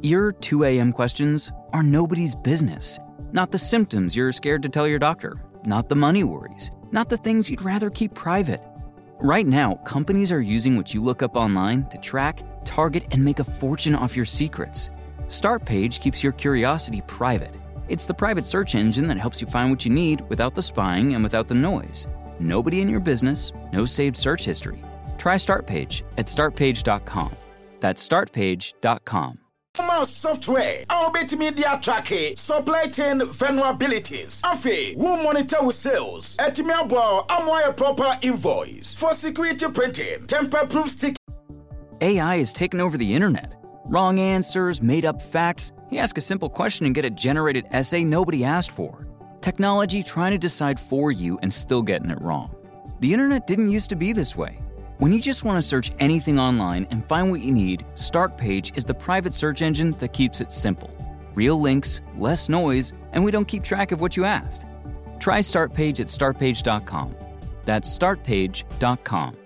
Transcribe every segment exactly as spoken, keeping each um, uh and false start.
Your two a.m. questions are nobody's business. Not the symptoms you're scared to tell your doctor. Not the money worries. Not the things you'd rather keep private. Right now, companies are using what you look up online to track, target, and make a fortune off your secrets. Startpage keeps your curiosity private. It's the private search engine that helps you find what you need without the spying and without the noise. Nobody in your business, no saved search history. Try Startpage at start page dot com. That's start page dot com. Software, our bit media tracking, supply chain vulnerabilities. Afi, who monitor with sales. Etimiabo, a proper invoice for security printing, tamper-proof stick. A I has taken over the internet. Wrong answers, made-up facts. You ask a simple question and get a generated essay nobody asked for. Technology trying to decide for you and still getting it wrong. The internet didn't used to be this way. When you just want to search anything online and find what you need, Startpage is the private search engine that keeps it simple. Real links, less noise, and we don't keep track of what you asked. Try Startpage at start page dot com. That's start page dot com.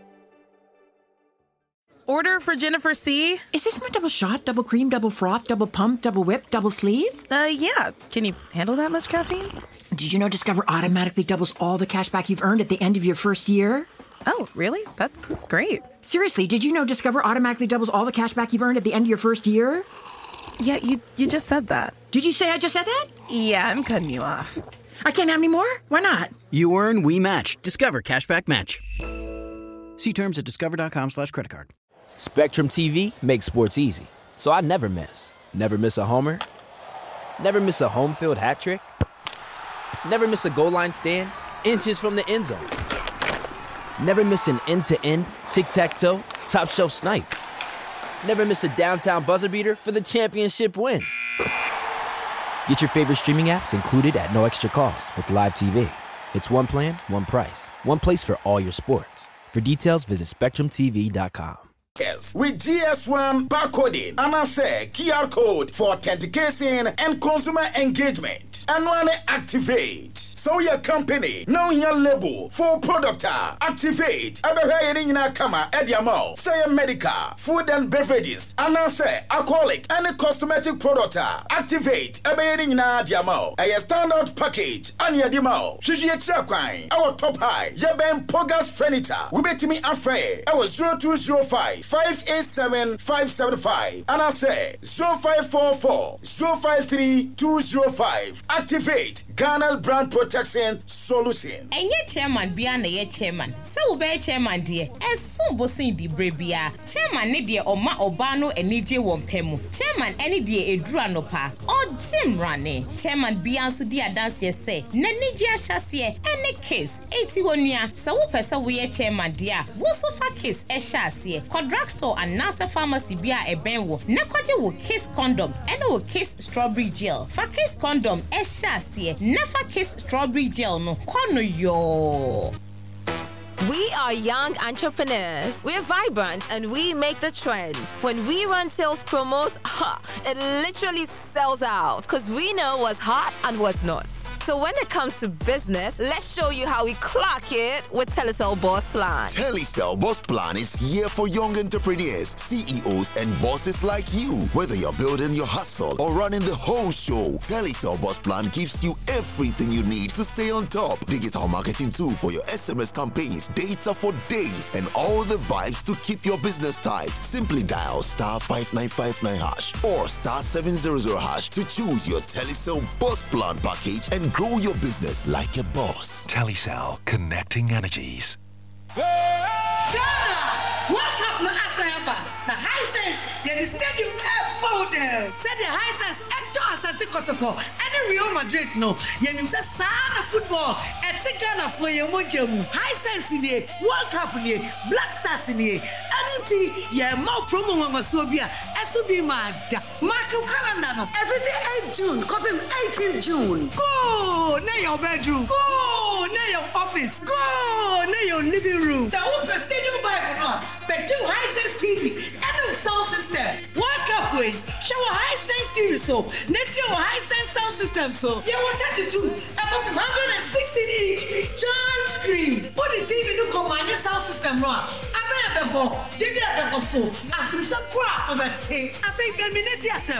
Order for Jennifer C. Is this my double shot, double cream, double froth, double pump, double whip, double sleeve? Uh, yeah. Can you handle that much caffeine? Did you know Discover automatically doubles all the cash back you've earned at the end of your first year? Oh, really? That's great. Seriously, did you know Discover automatically doubles all the cash back you've earned at the end of your first year? Yeah, you you just said that. Did you say I just said that? Yeah, I'm cutting you off. I can't have any more? Why not? You earn, we match. Discover Cashback Match. See terms at discover.com slash credit card. Spectrum T V makes sports easy, so I never miss. Never miss a homer. Never miss a home field hat trick. Never miss a goal line stand. Inches from the end zone. Never miss an end-to-end, tic-tac-toe, top-shelf snipe. Never miss a downtown buzzer beater for the championship win. Get your favorite streaming apps included at no extra cost with Live T V. It's one plan, one price. One place for all your sports. For details, visit spectrum t v dot com. Yes, with G S one barcoding, and I say Q R code for authentication and consumer engagement. And when it activate, so your company, now your label, for product, activate, abe in a kama, ediamo, say medical, food and beverages, and I say alcoholic, and cosmetic product, activate, abe in a diamo, a standard package, and your demo, Shiji Chakwine, our top high, Yaben Pogas furniture, we bet me afraid, I was zero two zero five, five eight seven, five seven five, and I say zero five four four, zero five three, two zero five, activate, Ghana brand protection. Protection solution. And ye chairman be an ye chairman. So be chairman dear. And so bossing di brebia. Chairman ni dear Oma Obano and Nije Wompemu. Chairman any dear Edruano pa. Or Jim Rane. Chairman Beyonce dear dance ye say. Nenija chassis any case. eighty-one year. So pesa we chairman dear. Wosofa case e chassis. Drugstore and Nasa pharmacy bia e benwo. Nakwaje wo case condom. And wo case strawberry gel. For case condom e chassis. Never case strawberry gel no kono yo. We are young entrepreneurs. We're vibrant and we make the trends. When we run sales promos, ha, it literally sells out because we know what's hot and what's not. So when it comes to business, let's show you how we clock it with Telecel Boss Plan. Telecel Boss Plan is here for young entrepreneurs, C E Os, and bosses like you. Whether you're building your hustle or running the whole show, Telecel Boss Plan gives you everything you need to stay on top. Digital marketing tool for your S M S campaigns, data for days, and all the vibes to keep your business tight. Simply dial star five nine five nine hash or star seven hundred hash to choose your Telecel Boss Plan package and grow your business like a boss. Telecel, connecting energies. Ghana! World Cup no Asayamba. The high sense, there is stadium model. Said the high sense, Ector Asante Kotoko, and Real Madrid no. Yenim say sana football, et Ghana for your mojamu. High sense in the World Cup in the Black Stars in the Anuti, yeah, more promo on Sobia, Esubi Mad. Marco calendar no. Every June, copy eighteenth June. Go near your bedroom. Go near your office. Go near your living room. The Open Stadium Bible no. But two high sense T V and the sound system. World Cup win. Show a high sense T V so. Next year high sense sound system so. You want thirty-two above one hundred sixteen inch giant screen. Put the T V look on my sound system no. Abba before. Did you ever so? As you say, crap of a thing. I think the minute